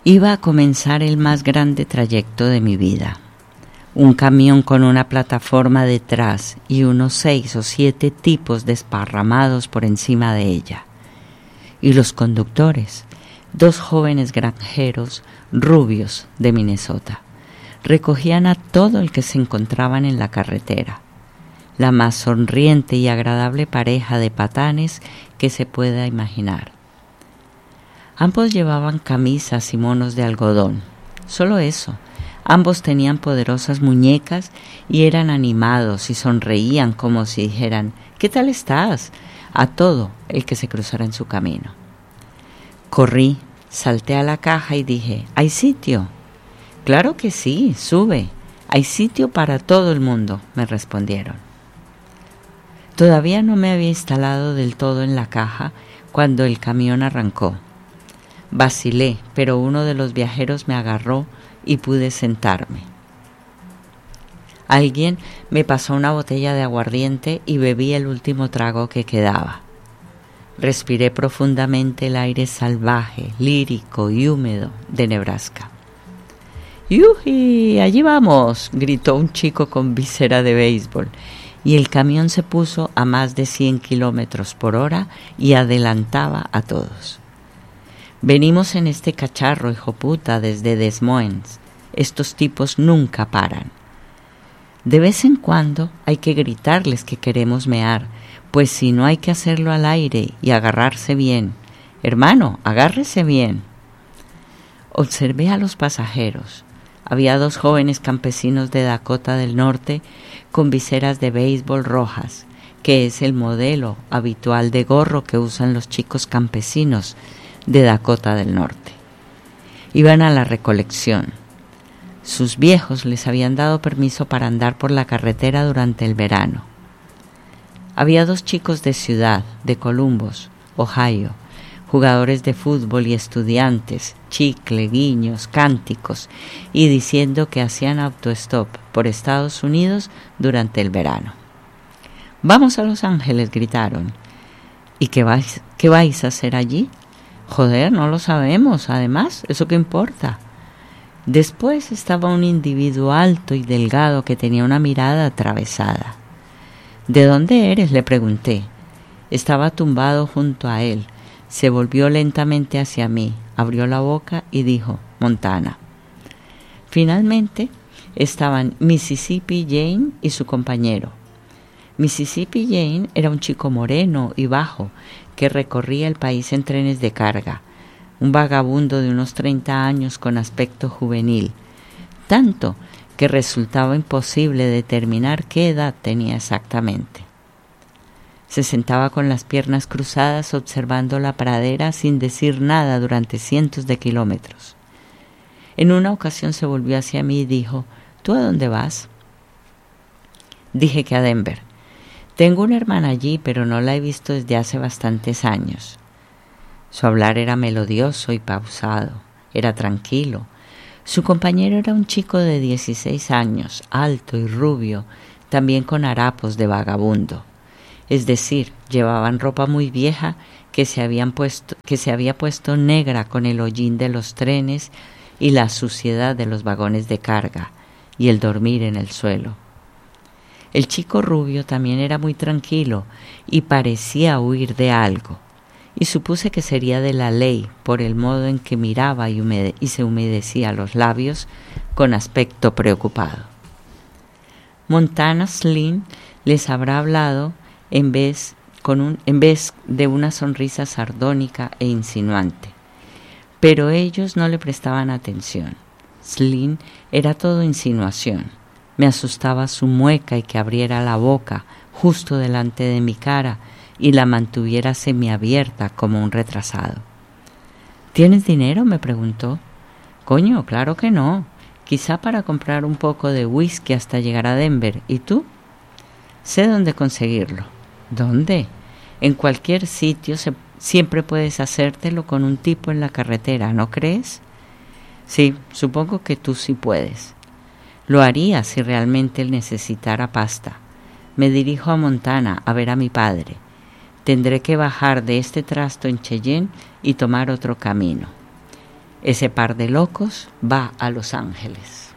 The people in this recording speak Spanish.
Iba a comenzar el más grande trayecto de mi vida. Un camión con una plataforma detrás y unos 6 o 7 tipos desparramados por encima de ella. Y los conductores, 2 jóvenes granjeros rubios de Minnesota, recogían a todo el que se encontraban en la carretera. La más sonriente y agradable pareja de patanes que se pueda imaginar. Ambos llevaban camisas y monos de algodón. Solo eso. Ambos tenían poderosas muñecas y eran animados y sonreían como si dijeran «¿Qué tal estás?» a todo el que se cruzara en su camino. Corrí, salté a la caja y dije «¿Hay sitio?» «Claro que sí, sube. Hay sitio para todo el mundo», me respondieron. Todavía no me había instalado del todo en la caja cuando el camión arrancó. Vacilé, pero uno de los viajeros me agarró y pude sentarme. Alguien me pasó una botella de aguardiente y bebí el último trago que quedaba. Respiré profundamente el aire salvaje, lírico y húmedo de Nebraska. ¡Yuji! ¡Allí vamos!, gritó un chico con visera de béisbol, y el camión se puso a más de 100 kilómetros por hora y adelantaba a todos. Venimos en este cacharro, hijoputa, desde Des Moines. Estos tipos nunca paran. De vez en cuando hay que gritarles que queremos mear, pues si no hay que hacerlo al aire y agarrarse bien. Hermano, agárrese bien. Observé a los pasajeros. Había 2 jóvenes campesinos de Dakota del Norte con viseras de béisbol rojas, que es el modelo habitual de gorro que usan los chicos campesinos de Dakota del Norte. Iban a la recolección. Sus viejos les habían dado permiso para andar por la carretera durante el verano. Había 2 chicos de ciudad, de Columbus, Ohio, jugadores de fútbol y estudiantes, chicle, guiños, cánticos, y diciendo que hacían autostop por Estados Unidos durante el verano. «¡Vamos a Los Ángeles!», gritaron. «¿Y qué vais a hacer allí?» «Joder, no lo sabemos. Además, ¿eso qué importa?» Después estaba un individuo alto y delgado que tenía una mirada atravesada. «¿De dónde eres?», le pregunté. Estaba tumbado junto a él. Se volvió lentamente hacia mí, abrió la boca y dijo «Montana». Finalmente estaban Mississippi Jane y su compañero. Mississippi Jane era un chico moreno y bajo que recorría el país en trenes de carga, un vagabundo de unos 30 años con aspecto juvenil, tanto que resultaba imposible determinar qué edad tenía exactamente. Se sentaba con las piernas cruzadas observando la pradera sin decir nada durante cientos de kilómetros. En una ocasión se volvió hacia mí y dijo: «¿Tú a dónde vas?». Dije que a Denver. «Tengo una hermana allí, pero no la he visto desde hace bastantes años». Su hablar era melodioso y pausado, era tranquilo. Su compañero era un chico de 16 años, alto y rubio, también con harapos de vagabundo. Es decir, llevaban ropa muy vieja que se había puesto negra con el hollín de los trenes y la suciedad de los vagones de carga y el dormir en el suelo. El chico rubio también era muy tranquilo y parecía huir de algo, y supuse que sería de la ley por el modo en que miraba y se humedecía los labios con aspecto preocupado. Montana Slim les habrá hablado en vez de una sonrisa sardónica e insinuante, pero ellos no le prestaban atención. Slim era todo insinuación. Me asustaba su mueca y que abriera la boca justo delante de mi cara y la mantuviera semiabierta como un retrasado. ¿Tienes dinero?, me preguntó. «Coño, claro que no. Quizá para comprar un poco de whisky hasta llegar a Denver. ¿Y tú?» «Sé dónde conseguirlo». «¿Dónde?» «En cualquier sitio siempre puedes hacértelo con un tipo en la carretera, ¿no crees?» «Sí, supongo que tú sí puedes». «Lo haría si realmente él necesitara pasta. Me dirijo a Montana a ver a mi padre. Tendré que bajar de este trasto en Cheyenne y tomar otro camino. Ese par de locos va a Los Ángeles.